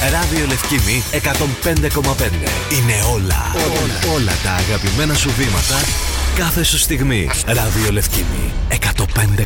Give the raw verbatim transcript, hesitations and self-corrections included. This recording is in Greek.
Ράδιο Λευκήμη εκατόν πέντε κόμμα πέντε. Είναι όλα, όλα, όλα τα αγαπημένα σου βήματα κάθε σου στιγμή. Ράδιο Λευκήμη εκατόν πέντε.